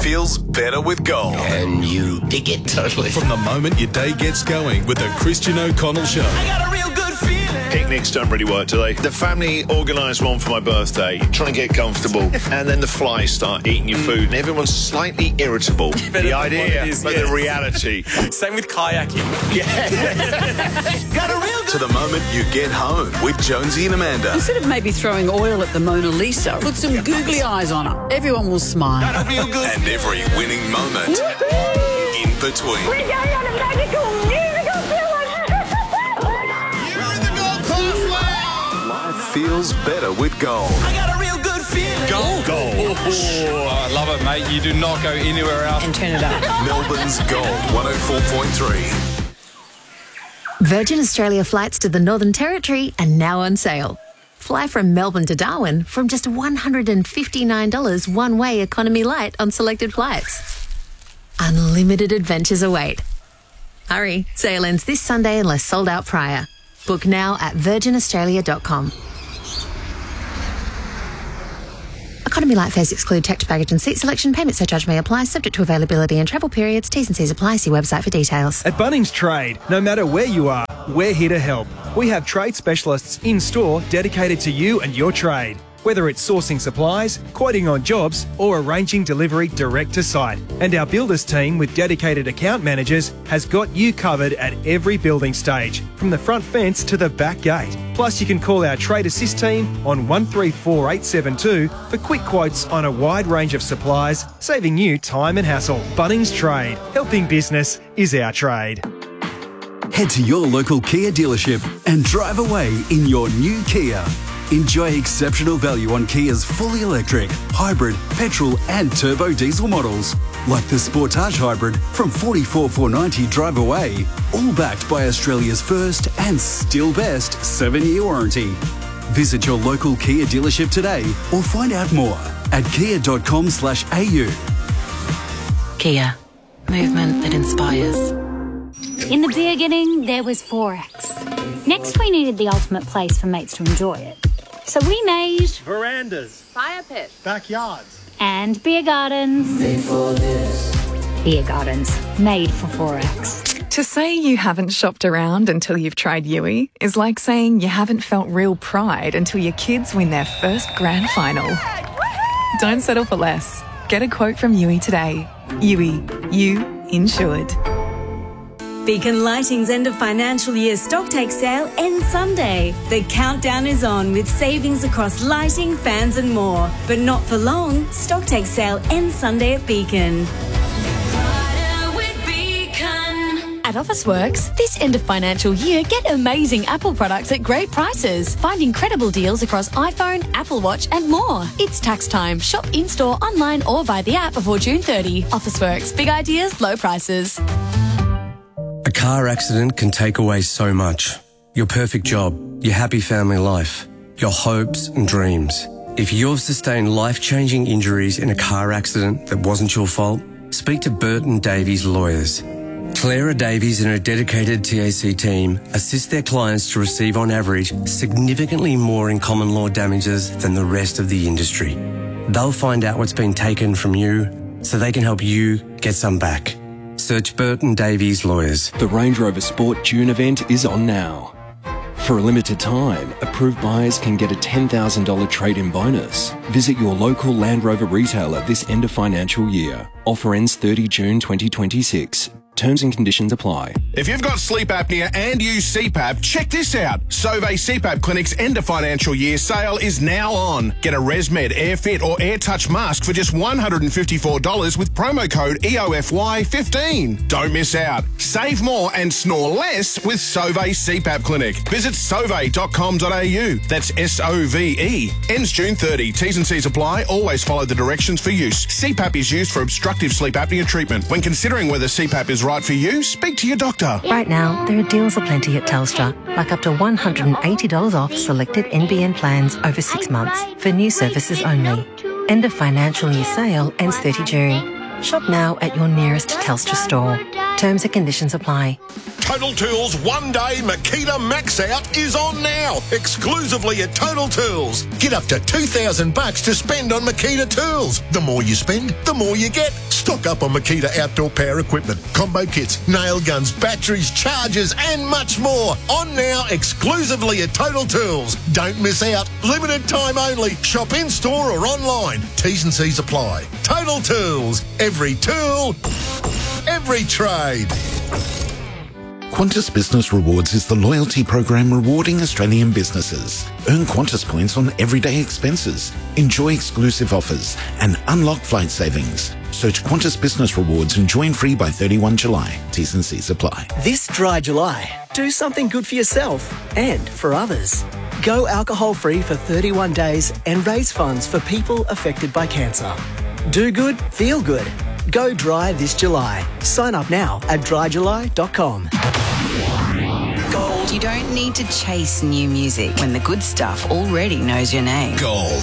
feels better with gold. And you dig it totally. From the moment your day gets going with the Christian O'Connell Show. I got a real good feeling. Picnics don't really work, do they? The family organised one for my birthday, trying to get comfortable, and then the flies start eating your food, and everyone's slightly irritable. The idea, but the reality. Same with kayaking. Yeah. Got a real good To the moment you get home with Jonesy and Amanda. Instead of maybe throwing oil at the Mona Lisa, put some googly eyes on her. Everyone will smile. Got a real good And every winning moment in between. We're going on a magical musical Life feels better with gold. I got a real good feeling. Gold. Oh, I love it, mate. You do not go anywhere else. And turn it up. Melbourne's Gold 104.3. Virgin Australia flights to the Northern Territory are now on sale. Fly from Melbourne to Darwin from just $159 one-way economy light on selected flights. Unlimited adventures await. Hurry, sale ends this Sunday unless sold out prior. Book now at virginaustralia.com. Economy light fares exclude tax, baggage and seat selection. Payment surcharge may apply, subject to availability and travel periods. T's and C's apply. See website for details. At Bunnings Trade, no matter where you are, we're here to help. We have trade specialists in store dedicated to you and your trade. Whether it's sourcing supplies, quoting on jobs, or arranging delivery direct to site. And our builders team with dedicated account managers has got you covered at every building stage, from the front fence to the back gate. Plus, you can call our Trade Assist team on 134872 for quick quotes on a wide range of supplies, saving you time and hassle. Bunnings Trade. Helping business is our trade. Head to your local Kia dealership and drive away in your new Kia. Enjoy exceptional value on Kia's fully electric, hybrid, petrol and turbo diesel models, like the Sportage Hybrid from $44,490 drive away, all backed by Australia's first and still best 7-year warranty. Visit your local Kia dealership today or find out more at kia.com/au. Kia. Movement that inspires. In the beginning, there was Forex. Next, we needed the ultimate place for mates to enjoy it. So we made Verandas, Fire pit. backyards. and beer gardens. Beer gardens made for Forex. To say you haven't shopped around until you've tried Yui is like saying you haven't felt real pride until your kids win their first grand final. Don't settle for less. Get a quote from Yui today. Yui, you insured. Beacon Lighting's end of financial year stocktake sale ends Sunday. The countdown is on with savings across lighting, fans and more. But not for long. Stocktake sale ends Sunday at Beacon. At Officeworks, this end of financial year, get amazing Apple products at great prices. Find incredible deals across iPhone, Apple Watch and more. It's tax time. Shop in-store, online or via the app before June 30. Officeworks. Big ideas, low prices. A car accident can take away so much. Your perfect job, your happy family life, your hopes and dreams. If you've sustained life-changing injuries in a car accident that wasn't your fault, speak to Burton Davies Lawyers. Clara Davies and her dedicated TAC team assist their clients to receive on average significantly more in common law damages than the rest of the industry. They'll find out what's been taken from you so they can help you get some back. Search Burton Davies Lawyers. The Range Rover Sport June event is on now. For a limited time, approved buyers can get a $10,000 trade-in bonus. Visit your local Land Rover retailer this end of financial year. Offer ends 30 June 2026. Terms and conditions apply. If you've got sleep apnea and use CPAP, check this out. Sauvé CPAP Clinic's end of financial year sale is now on. Get a ResMed AirFit or AirTouch mask for just $154 with promo code EOFY15. Don't miss out. Save more and snore less with Sauvé CPAP Clinic. Visit sauve.com.au. That's SOVE. Ends June 30. T's and C's apply. Always follow the directions for use. CPAP is used for obstructive sleep apnea treatment. When considering whether CPAP is right for you, speak to your doctor. Right now, there are deals aplenty at Telstra, like up to $180 off selected NBN plans over 6 months for new services only. End of financial year sale ends 30 June. Shop now at your nearest Telstra store. Terms and conditions apply. Total Tools One Day Makita Max Out is on now, exclusively at Total Tools. Get up to $2,000 to spend on Makita tools. The more you spend, the more you get. Stock up on Makita outdoor power equipment, combo kits, nail guns, batteries, chargers, and much more. On now, exclusively at Total Tools. Don't miss out. Limited time only. Shop in store or online. T's and C's apply. Total Tools. Every tool, every trade. Qantas Business Rewards is the loyalty program rewarding Australian businesses. Earn Qantas points on everyday expenses, enjoy exclusive offers, and unlock flight savings. Search Qantas Business Rewards and join free by 31 July. T's and C's apply. This dry July, do something good for yourself and for others. Go alcohol-free for 31 days and raise funds for people affected by cancer. Do good, feel good. Go dry this July. Sign up now at dryjuly.com. Gold. You don't need to chase new music when the good stuff already knows your name. Gold